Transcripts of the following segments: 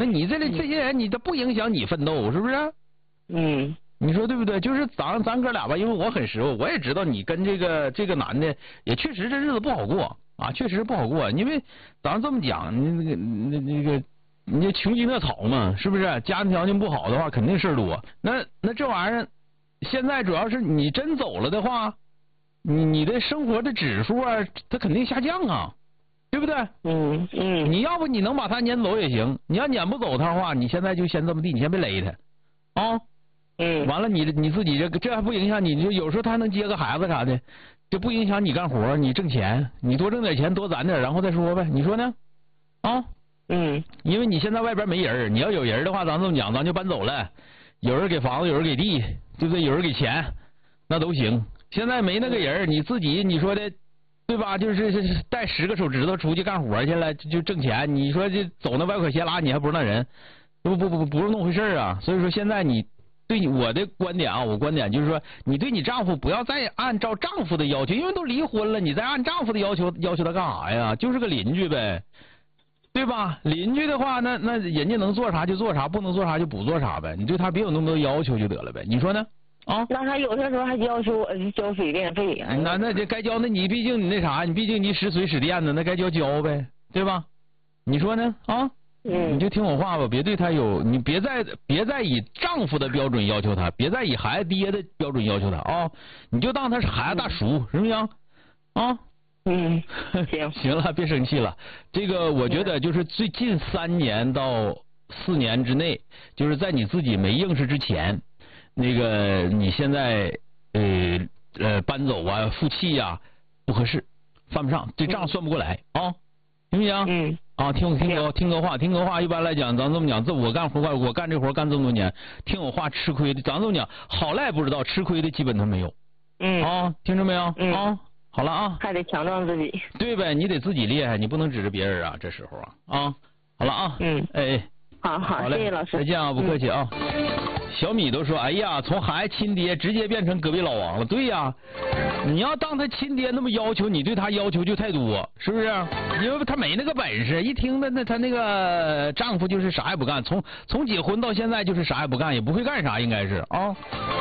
你这些人，你都不影响你奋斗，是不是？你说对不对？就是咱哥俩吧，因为我很实惠，我也知道你跟这个男的也确实这日子不好过啊，确实不好过。因为咱这么讲，那个你就穷鸡灭草嘛，是不是？家庭条件不好的话，肯定事儿多。那这玩意儿，现在主要是你真走了的话，你的生活的指数啊，它肯定下降啊，对不对？你要不你能把他撵走也行，你要撵不走他的话，你现在就先这么地，你先别勒他啊。完了你自己这还不影响你，就有时候他还能接个孩子啥的，这不影响你干活，你挣钱，你多挣点钱多攒点，然后再说呗，你说呢？啊？因为你现在外边没人，你要有人的话，咱这么讲，咱就搬走了，有人给房子，有人给地，对不对？有人给钱，那都行。现在没那个人，你自己你说的，对吧？就是带10个手指头出去干活去了，就挣钱。你说这走那歪拐斜拉，你还不是那人？不是那么回事啊。所以说现在你。对我的观点啊，我观点就是说，你对你丈夫不要再按照丈夫的要求，因为都离婚了，你再按丈夫的要求他干啥呀？就是个邻居呗，对吧？邻居的话，那人家能做啥就做啥，不能做啥就不做啥呗。你对他别有那么多要求就得了呗，你说呢？啊？ 那他有的时候还要求我交水电费。 那这该交，那你毕竟你那啥，你毕竟你使水使电的，那该交呗，对吧？你说呢？啊？你就听我话吧，别对他你别再以丈夫的标准要求他，别再以孩子爹的标准要求他啊！你就当他是孩子大叔，行不行？啊？ 行。 行了，别生气了。这个我觉得就是最近3年到4年之内，就是在你自己没应试之前，那个你现在搬走啊、负气呀不合适，犯不上，这账算不过来啊，行不行？啊，听个话，一般来讲，咱这么讲，我干活，我干这活干这么多年，听我话吃亏的，咱这么讲，好赖不知道，吃亏的基本都没有。啊，听着没有？啊，好了啊， 还得强壮自己。 对呗，你得自己厉害，你不能指着别人啊，这时候啊，好了啊，好嘞， 谢谢老师， 再见啊，不客气啊。小米都说，哎呀，从孩子亲爹直接变成隔壁老王了。对呀，你要当他亲爹那么要求，你对他要求就太多，是不是？因为他没那个本事。一听那他那个丈夫就是啥也不干，从结婚到现在就是啥也不干，也不会干啥，应该是啊。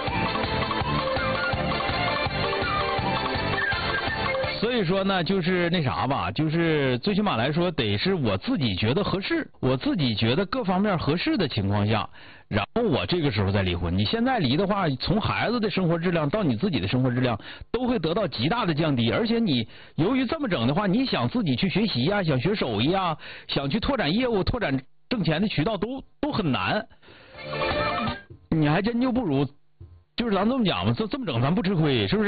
所以说呢，就是那啥吧，就是最起码来说，得是我自己觉得合适，我自己觉得各方面合适的情况下，然后我这个时候再离婚。你现在离的话，从孩子的生活质量到你自己的生活质量，都会得到极大的降低。而且你由于这么整的话，你想自己去学习啊，想学手艺啊，想去拓展业务、拓展挣钱的渠道都很难。你还真就不如，就是咱这么讲吧，这么整咱不吃亏，是不是？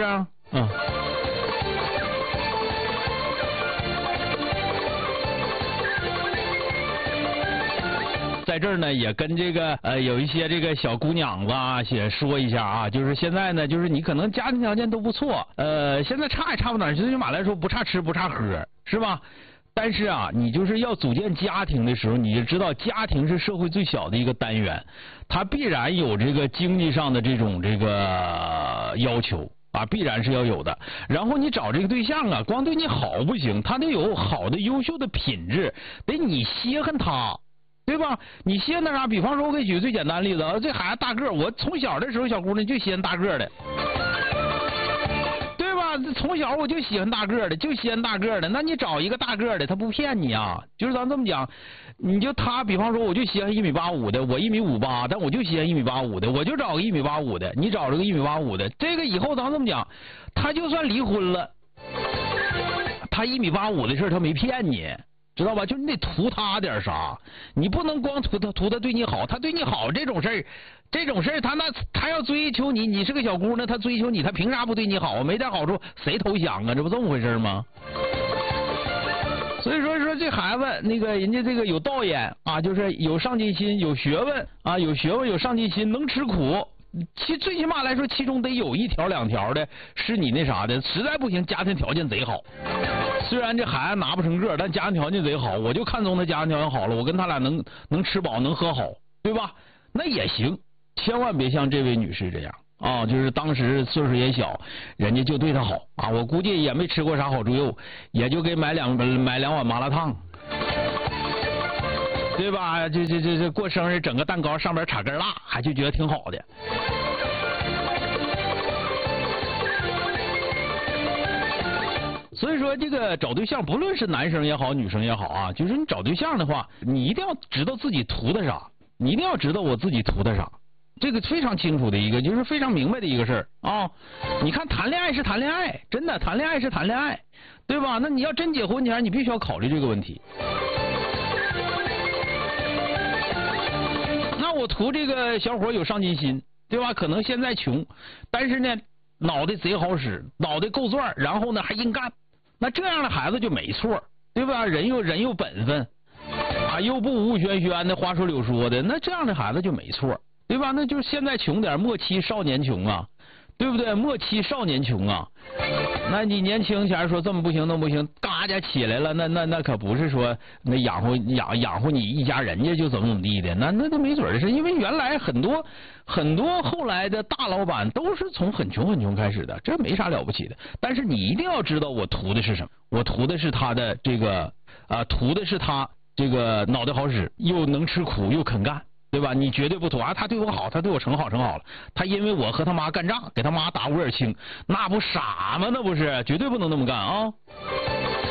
在这儿呢，也跟这个有一些这个小姑娘子啊，也说一下啊，就是现在呢，就是你可能家庭条件都不错，现在差也差不哪儿，最起码来说不差吃不差喝，是吧？但是啊，你就是要组建家庭的时候，你就知道家庭是社会最小的一个单元，它必然有这个经济上的这种这个要求啊，必然是要有的。然后你找这个对象啊，光对你好不行，他得有好的优秀的品质，得你稀罕他。对吧？你稀罕那啥？比方说，我给你举个最简单的例子啊，这孩子大个儿，我从小的时候小姑娘就稀罕大个儿的，对吧？从小我就喜欢大个儿的，就稀罕大个儿的。那你找一个大个儿的，他不骗你啊。就是咱这么讲，你就他，比方说，我就稀罕1.85米的，我1.58米，但我就稀罕1.85米的，我就找个1.85米的，你找这个1.85米的，这个以后咱这么讲，他就算离婚了，他1.85米的事他没骗你。知道吧？就你得图他点啥，你不能光图他对你好，他对你好这种事儿，他要追求你，你是个小姑娘，他追求你，他凭啥不对你好啊？没点好处谁投降啊？这不这么回事吗？所以说这孩子那个人家这个有道眼啊，就是有上进心，有学问啊，有上进心，能吃苦。最起码来说，其中得有1条2条的是你那啥的，实在不行，家庭条件贼好。虽然这孩子拿不成个，但家庭条件贼好，我就看中他家庭条件好了，我跟他俩能吃饱，能喝好，对吧？那也行，千万别像这位女士这样啊，就是当时岁数也小，人家就对他好啊，我估计也没吃过啥好猪肉，也就给买两碗麻辣烫。 对吧？这过生日整个蛋糕上边插根蜡，还就觉得挺好的。所以说，这个找对象，不论是男生也好，女生也好啊，就是你找对象的话，你一定要知道自己图的啥，你一定要知道我自己图的啥，这个非常清楚的一个，就是非常明白的一个事儿啊。你看，谈恋爱是谈恋爱，真的谈恋爱是谈恋爱，对吧？那你要真结婚前，你必须要考虑这个问题。那我图这个小伙有上进心，对吧？可能现在穷，但是呢，脑袋贼好使，脑袋够转，然后呢还硬干。那这样的孩子就没错，对吧？人有本分啊，又不五五喧喧的，花说柳说的，那这样的孩子就没错，对吧？那就是现在穷点，莫欺少年穷啊，对不对？莫欺少年穷啊。那你年轻前说这么不行那么不行，嘎家起来了，那可不是说那养活你一家人家就怎么地的，那都没准儿，是因为原来很多后来的大老板都是从很穷开始的，这没啥了不起的。但是你一定要知道我图的是什么，我图的是他的这个图的是他这个脑袋好使，又能吃苦又肯干。对吧？你绝对不图啊！他对我好，他对我成好了。他因为我和他妈干仗，给他妈打乌尔清，那不傻吗？那不是，绝对不能那么干啊！